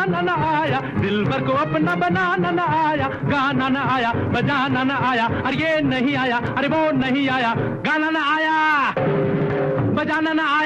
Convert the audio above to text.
न आया, दिल भर को अपना बनाना न आया, गाना न आया, बजाना न आया, अरे ये नहीं आया, अरे वो नहीं आया, गाना न आया, बजाना न आया।